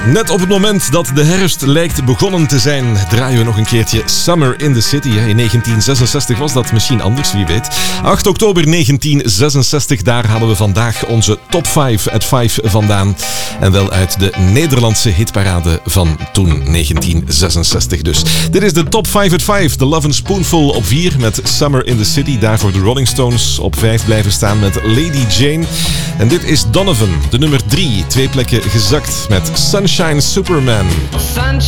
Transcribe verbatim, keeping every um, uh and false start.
Net op het moment dat de herfst lijkt begonnen te zijn, draaien we nog een keertje Summer in the City. In negentien zesenzestig was dat misschien anders, wie weet. acht oktober negentien zesenzestig, daar halen we vandaag onze top vijf at vijf vandaan. En wel uit de Nederlandse hitparade van toen, negentien zesenzestig dus. Dit is de top vijf at vijf. The Love and Spoonful op vier met Summer in the City. Daarvoor de Rolling Stones op vijf blijven staan met Lady Jane. En dit is Donovan, de nummer drie. Twee plekken gezakt met Sunshine Superman.